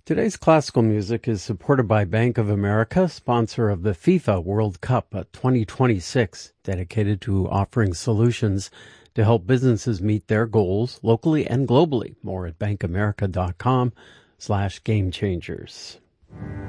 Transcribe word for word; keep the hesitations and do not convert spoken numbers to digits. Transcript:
Today's classical music is supported by Bank of America, sponsor of the FIFA World Cup twenty twenty-six, dedicated to offering solutions to help businesses meet their goals locally and globally. More at bankofamerica.com slash game changers.